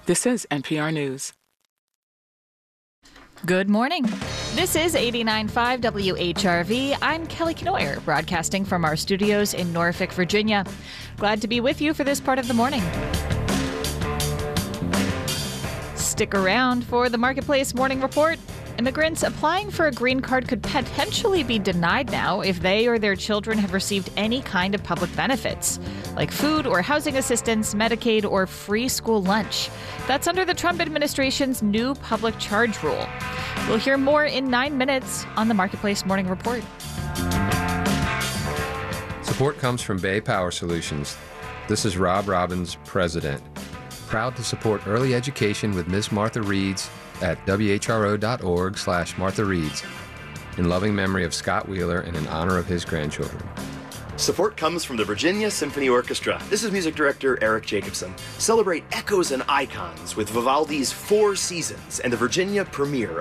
This is NPR News. Good morning. This is 89.5 WHRV. I'm Kelly Knoyer, broadcasting from our studios in Norfolk, Virginia. Glad to be with you for this part of the morning. Stick around for the Marketplace Morning Report. Immigrants applying for a green card could potentially be denied now if they or their children have received any kind of public benefits, like food or housing assistance, Medicaid, or free school lunch. That's under the Trump administration's new public charge rule. We'll hear more in 9 minutes on the Marketplace Morning Report. Support comes from Bay Power Solutions. This is Rob Robbins, President. Proud to support early education with Ms. Martha Reeds at whro.org/Martha Reeds, in loving memory of Scott Wheeler and in honor of his grandchildren. Support comes from the Virginia Symphony Orchestra. This is music director Eric Jacobson. Celebrate echoes and icons with Vivaldi's Four Seasons and the Virginia premiere